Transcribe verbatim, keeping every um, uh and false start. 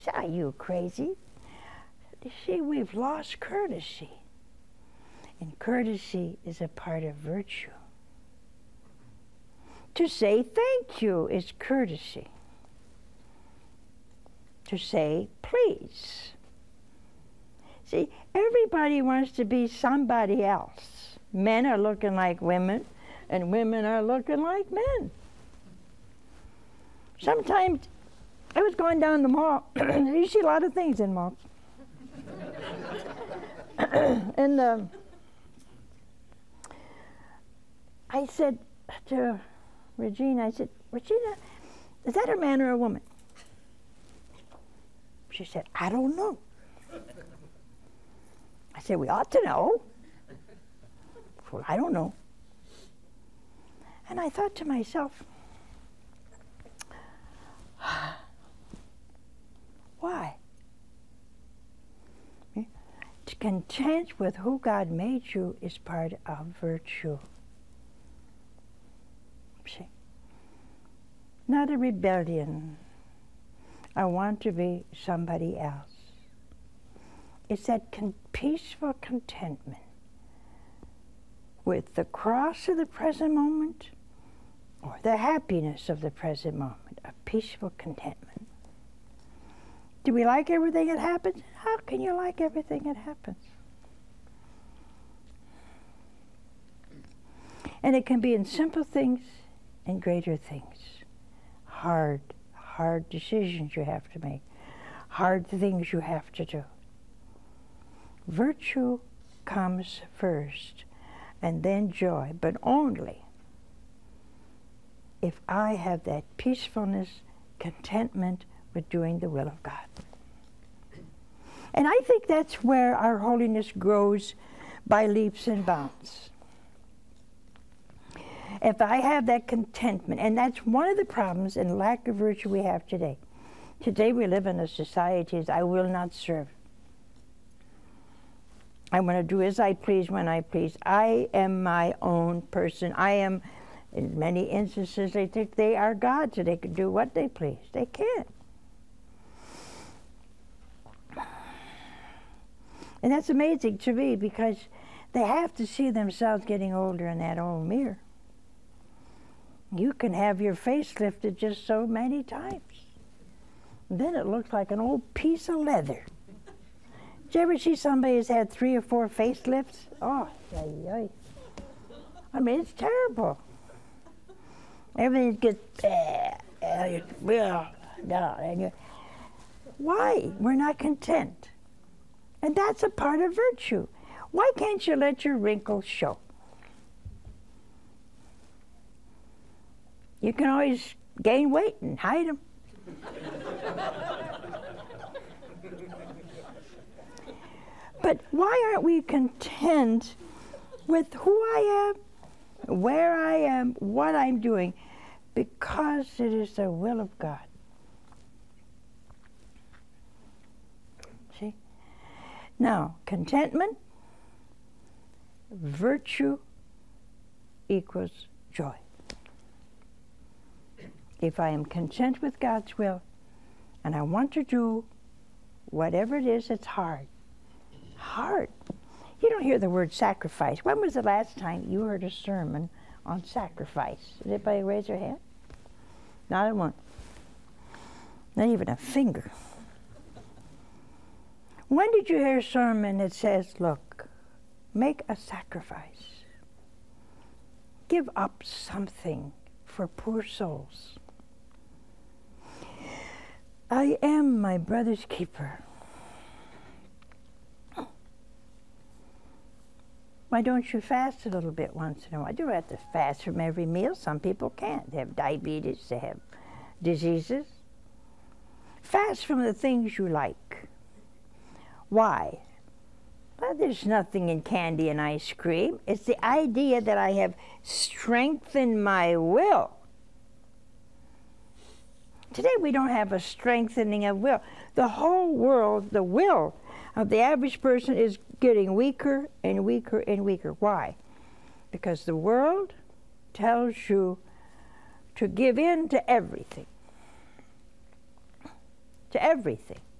Are you crazy? See, we've lost courtesy. And courtesy is a part of virtue. To say thank you is courtesy. To say please. See, everybody wants to be somebody else. Men are looking like women, and women are looking like men. Sometimes, I was going down the mall. You see a lot of things in malls. and uh, I said to Regina, I said, Regina, is that a man or a woman? She said, I don't know. I said, we ought to know. Well, I don't know. And I thought to myself, why? To content with who God made you is part of virtue. See? Not a rebellion. I want to be somebody else. It's that con- peaceful contentment with the cross of the present moment or the happiness of the present moment, a peaceful contentment. Do we like everything that happens? How can you like everything that happens? And it can be in simple things and greater things. Hard, hard decisions you have to make. Hard things you have to do. Virtue comes first, and then joy, but only if I have that peacefulness, contentment with doing the will of God. And I think that's where our holiness grows by leaps and bounds. If I have that contentment, and that's one of the problems and lack of virtue we have today. Today we live in a society as I will not serve. I want to do as I please when I please. I am my own person. I am, in many instances, they think they are God, so they can do what they please. They can't. And that's amazing to me because they have to see themselves getting older in that old mirror. You can have your face lifted just so many times. And then it looks like an old piece of leather. Did you ever see somebody who's had three or four facelifts? Oh, ay, ay. I mean, it's terrible. Everything gets, uh, uh, well, no, and you, why? We're not content. And that's a part of virtue. Why can't you let your wrinkles show? You can always gain weight and hide them. But why aren't we content with who I am, where I am, what I'm doing? Because it is the will of God. See? Now, contentment, virtue equals joy. If I am content with God's will, and I want to do whatever it is that's hard, hard. You don't hear the word sacrifice. When was the last time you heard a sermon on sacrifice? Did anybody raise their hand? Not a one. Not even a finger. When did you hear a sermon that says, look, make a sacrifice. Give up something for poor souls. I am my brother's keeper. Why don't you fast a little bit once in a while? You don't have to fast from every meal. Some people can't. They have diabetes, they have diseases. Fast from the things you like. Why? Well, there's nothing in candy and ice cream. It's the idea that I have strengthened my will. Today we don't have a strengthening of will. The whole world, the will of the average person is getting weaker and weaker and weaker. Why? Because the world tells you to give in to everything. to everything.